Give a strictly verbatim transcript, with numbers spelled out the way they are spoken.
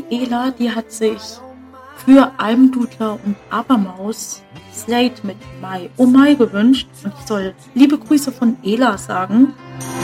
Ela, die hat sich für Almdudler und Abermaus Slate mit Mai Oh Mai gewünscht und ich soll liebe Grüße von Ela sagen.